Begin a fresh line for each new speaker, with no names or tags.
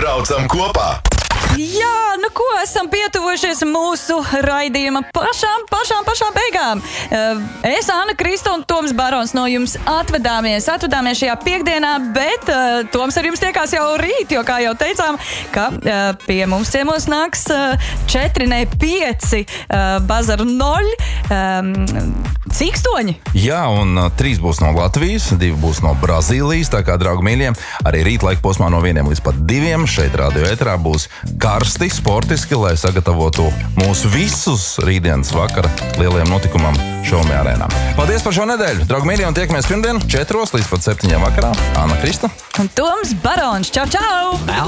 Braucam kopā!
Jā, nu ko, esam pietuvojušies mūsu raidījuma pašām beigām. Es, Anna Krista un Toms Barons no jums atvadāmies šajā piekdienā, bet Toms ar jums tiekās jau rīt, jo, kā jau teicām, ka pie mums ciemos nāks 4, ne 5 bazaru 0 cikstoņi.
Jā, un 3 būs no Latvijas, 2 būs no Brazīlijas, tā kā, draugi mīļie, arī rīt laika posmā no 1 līdz pat 2 šeit radio ēterā būs karsti, sportiski, lai sagatavotu mūsu visus rītdienas vakara lielajam notikumam Šaumē arēnā. Paldies par šo nedēļu, draugi mīļie, un tiekamies pirmdien 4 līdz pat 7 vakarā. Anna Krista
Un Toms Barons. Čau, čau!